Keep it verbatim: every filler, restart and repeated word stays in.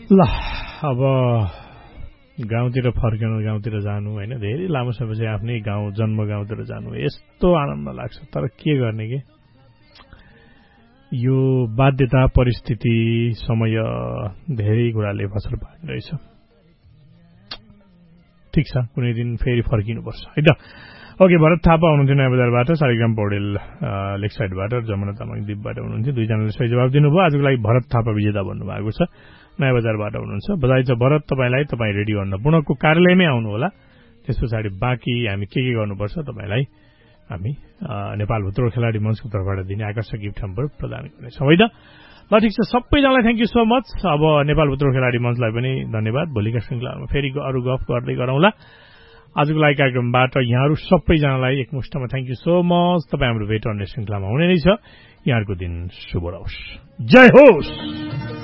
ल अब गाउँतिर फर्किनु गाउँतिर जानु हैन धेरै लामो समयपछि आफ्नै गाउँ जन्म गाउँतिर जानु यस्तो आनन्द लाग्छ तर के गर्ने के यो बाध्यता परिस्थिति समय धेरै कुराले फसर पार्ने रहेछ ठीक छ कुनै दिन फेरि फर्किनु पर्छ है त ओके भरत थापा हुनुहुन्थ्यो नयाँ बजारबाट सालिग्राम पौडेल लेक साइडबाट जमुना तामाङ द्वीपबाट हुनुहुन्थ्यो दुईजनाले सही जवाब दिनुभयो आजको लागि भरत थापा विजेता भन्नुभएको छ नयाँ बजारबाट हुनुहुन्छ बधाई छ भरत तपाईलाई तपाईँ रेडियो अन्नपूर्णको कार्यालयमै आउनु होला त्यस पछाडि बाँकी हामी के के गर्नुपर्छ तपाईलाई हामी नेपाल भुतरो खेलाडी मञ्चको तर्फबाट दिने आकर्षक गिफ्ट हम्पर प्रदान गर्नेछौँ है त ल ठिक छ सबैजनालाई थ्याङ्क यू सो मच अब नेपाल भुतरो खेलाडी मञ्चलाई पनि धन्यवाद भोलिका श्रृङ्खलामा फेरि अरू गफ गर्दै गरौँला आजको लागि कार्यक्रमबाट यहाँहरू सबैजनालाई एकमुष्टमा थ्याङ्क यू सो मच तपाईँ हाम्रो भेट अन्य श्रृङ्खलामा हुने नै छ यहाँहरूको दिन शुभ रहोस् जय होस्